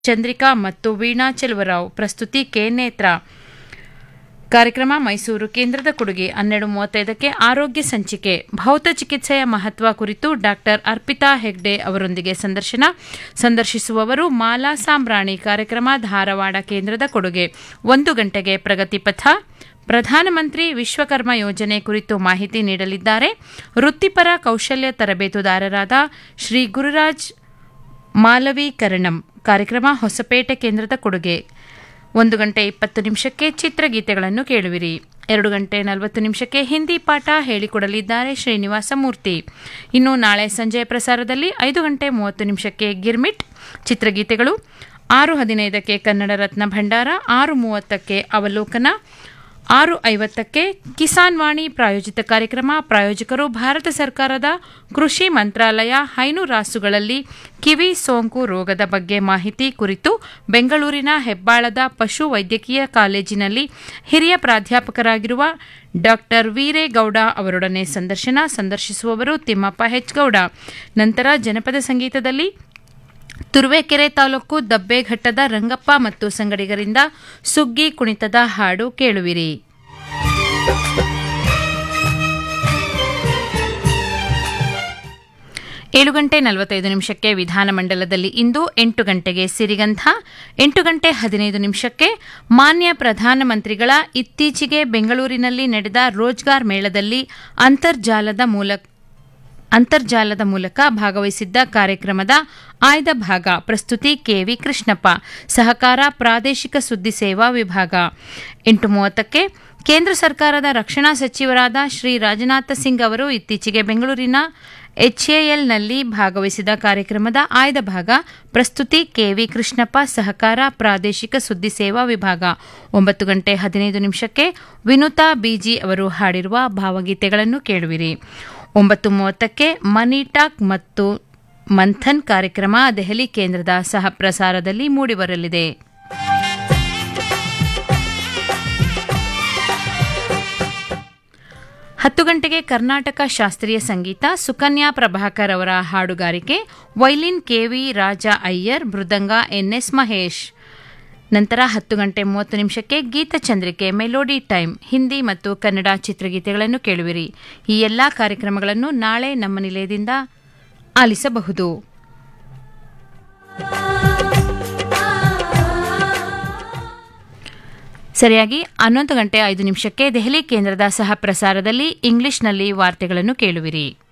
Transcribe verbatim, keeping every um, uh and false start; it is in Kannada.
ಚಂದ್ರಿಕಾ ಮತ್ತು ವೀಣಾ ಚೆಲುವರಾವ್. ಪ್ರಸ್ತುತಿ ಕೆ ನೇತ್ರ. ಕಾರ್ಯಕ್ರಮ ಮೈಸೂರು ಕೇಂದ್ರದ ಕೊಡುಗೆ. ಹನ್ನೆರಡು ಮೂವತ್ತೈದಕ್ಕೆ ಆರೋಗ್ಯ ಸಂಚಿಕೆ. ಭೌತ ಚಿಕಿತ್ಸೆಯ ಮಹತ್ವ ಕುರಿತು ಡಾಕ್ಟರ್ ಅರ್ಪಿತಾ ಹೆಗ್ಡೆ ಅವರೊಂದಿಗೆ ಸಂದರ್ಶನ. ಸಂದರ್ಶಿಸುವವರು ಮಾಲಾ ಸಾಂಬ್ರಾಣಿ. ಕಾರ್ಯಕ್ರಮ ಧಾರವಾಡ ಕೇಂದ್ರದ ಕೊಡುಗೆ. ಒಂದು ಗಂಟೆಗೆ ಪ್ರಗತಿ ಪಥ. ಪ್ರಧಾನಮಂತ್ರಿ ವಿಶ್ವಕರ್ಮ ಯೋಜನೆ ಕುರಿತು ಮಾಹಿತಿ ನೀಡಲಿದ್ದಾರೆ ವೃತ್ತಿಪರ ಕೌಶಲ್ಯ ತರಬೇತುದಾರರಾದ ಶ್ರೀ ಗುರುರಾಜ್ ಮಾಲವೀಕರಣಂ. ಕಾರ್ಯಕ್ರಮ ಹೊಸಪೇಟೆ ಕೇಂದ್ರದ ಕೊಡುಗೆ. ಒಂದು ಗಂಟೆ ಇಪ್ಪತ್ತು ನಿಮಿಷಕ್ಕೆ ಚಿತ್ರಗೀತೆಗಳನ್ನು ಕೇಳುವಿರಿ. ಎರಡು ಗಂಟೆ ನಲವತ್ತು ನಿಮಿಷಕ್ಕೆ ಹಿಂದಿ ಪಾಠ ಹೇಳಿಕೊಡಲಿದ್ದಾರೆ ಶ್ರೀನಿವಾಸ ಮೂರ್ತಿ. ಇನ್ನು ನಾಳೆ ಸಂಜೆ ಪ್ರಸಾರದಲ್ಲಿ ಐದು ಗಂಟೆ ಮೂವತ್ತು ನಿಮಿಷಕ್ಕೆ ಗಿರ್ಮಿಟ್ ಚಿತ್ರಗೀತೆಗಳು, ಆರು ಹದಿನೈದಕ್ಕೆ ಕನ್ನಡ ರತ್ನ ಭಂಡಾರ, ಆರು ಮೂವತ್ತಕ್ಕೆ ಅವಲೋಕನ, ಆರು ಐವತ್ತಕ್ಕೆ ಕಿಸಾನ್ ವಾಣಿ ಪ್ರಾಯೋಜಿತ ಕಾರ್ಯಕ್ರಮ. ಪ್ರಾಯೋಜಕರು ಭಾರತ ಸರ್ಕಾರದ ಕೃಷಿ ಮಂತ್ರಾಲಯ. ಹೈನು ರಾಸುಗಳಲ್ಲಿ ಕಿವಿ ಸೋಂಕು ರೋಗದ ಬಗ್ಗೆ ಮಾಹಿತಿ ಕುರಿತು ಬೆಂಗಳೂರಿನ ಹೆಬ್ಬಾಳದ ಪಶು ವೈದ್ಯಕೀಯ ಕಾಲೇಜಿನಲ್ಲಿ ಹಿರಿಯ ಪ್ರಾಧ್ಯಾಪಕರಾಗಿರುವ ಡಾಕ್ಟರ್ ವೀರೇಗೌಡ ಅವರೊಡನೆ ಸಂದರ್ಶನ. ಸಂದರ್ಶಿಸುವವರು ತಿಮ್ಮಪ್ಪ ಹೆಚ್ ಗೌಡ. ನಂತರ ಜನಪದ ಸಂಗೀತದಲ್ಲಿ ತುರುವೇಕೆರೆ ತಾಲೂಕು ದಬ್ಬೆಘಟ್ಟದ ರಂಗಪ್ಪ ಮತ್ತು ಸಂಗಡಿಗರಿಂದ ಸುಗ್ಗಿ ಕುಣಿತದ ಹಾಡು ಕೇಳುವಿರಿ. ಏಳು ಗಂಟೆ ನಲವತ್ತೈದು ನಿಮಿಷಕ್ಕೆ ವಿಧಾನಮಂಡಲದಲ್ಲಿ ಇಂದು, ಎಂಟು ಗಂಟೆಗೆ ಸಿರಿಗಂಧ, ಎಂಟು ಗಂಟೆ ಹದಿನೈದು ನಿಮಿಷಕ್ಕೆ ಮಾನ್ಯ ಪ್ರಧಾನಮಂತ್ರಿಗಳ ಇತ್ತೀಚೆಗೆ ಬೆಂಗಳೂರಿನಲ್ಲಿ ನಡೆದ ರೋಜ್ಗಾರ್ ಮೇಳದಲ್ಲಿ ಅಂತರ್ಜಾಲದ ಮೂಲಕ ಅಂತರ್ಜಾಲದ ಮೂಲಕ ಭಾಗವಹಿಸಿದ್ದ ಕಾರ್ಯಕ್ರಮದ ಆಯ್ದ ಭಾಗ. ಪ್ರಸ್ತುತಿ ಕೆವಿ ಕೃಷ್ಣಪ್ಪ. ಸಹಕಾರ ಪ್ರಾದೇಶಿಕ ಸುದ್ದಿ ಸೇವಾ ವಿಭಾಗ. ಎಂಟು ಮೂವತ್ತಕ್ಕೆ ಕೇಂದ್ರ ಸರ್ಕಾರದ ರಕ್ಷಣಾ ಸಚಿವರಾದ ಶ್ರೀ ರಾಜನಾಥ ಸಿಂಗ್ ಅವರು ಇತ್ತೀಚೆಗೆ ಬೆಂಗಳೂರಿನ ಎಚ್ಎಎಲ್ನಲ್ಲಿ ಭಾಗವಹಿಸಿದ ಕಾರ್ಯಕ್ರಮದ ಆಯ್ದ ಭಾಗ. ಪ್ರಸ್ತುತಿ ಕೆವಿ ಕೃಷ್ಣಪ್ಪ. ಸಹಕಾರ ಪ್ರಾದೇಶಿಕ ಸುದ್ದಿ ಸೇವಾ ವಿಭಾಗ. ಒಂಬತ್ತು ಗಂಟೆ ಹದಿನೈದು ನಿಮಿಷಕ್ಕೆ ವಿನುತಾ ಬಿಜಿ ಅವರು ಹಾಡಿರುವ ಭಾವಗೀತೆಗಳನ್ನು ಕೇಳುವಿರಿ. ಒಂಬತ್ತು ಮೂವತ್ತಕ್ಕೆ ಮನಿ ಟಾಕ್ ಮತ್ತು ಮಂಥನ್ ಕಾರ್ಯಕ್ರಮ ದೆಹಲಿ ಕೇಂದ್ರದ ಸಹ ಪ್ರಸಾರದಲ್ಲಿ ಮೂಡಿಬರಲಿದೆ. ಹತ್ತು ಗಂಟೆಗೆ ಕರ್ನಾಟಕ ಶಾಸ್ತ್ರೀಯ ಸಂಗೀತ. ಸುಕನ್ಯಾ ಪ್ರಭಾಕರ್ ಅವರ ಹಾಡುಗಾರಿಕೆ. ವೈಲಿನ್ ಕೆವಿ ರಾಜ ಅಯ್ಯರ್, ಮೃದಂಗ ಎನ್ಎಸ್ ಮಹೇಶ್. ನಂತರ ಹತ್ತು ಗಂಟೆ ಮೂವತ್ತು ನಿಮಿಷಕ್ಕೆ ಗೀತಚಂದ್ರಿಕೆ ಮೆಲೋಡಿ ಟೈಮ್. ಹಿಂದಿ ಮತ್ತು ಕನ್ನಡ ಚಿತ್ರಗೀತೆಗಳನ್ನು ಕೇಳುವಿರಿ. ಈ ಎಲ್ಲಾ ಕಾರ್ಯಕ್ರಮಗಳನ್ನು ನಾಳೆ ನಮ್ಮ ನಿಲಯದಿಂದ ಆಲಿಸಬಹುದು. ಸರಿಯಾಗಿ ಹನ್ನೊಂದು ಗಂಟೆ ಐದು ನಿಮಿಷಕ್ಕೆ ದೆಹಲಿ ಕೇಂದ್ರದ ಸಹ ಪ್ರಸಾರದಲ್ಲಿ ಇಂಗ್ಲಿಷ್ನಲ್ಲಿ ವಾರ್ತೆಗಳನ್ನು ಕೇಳುವಿರಿ.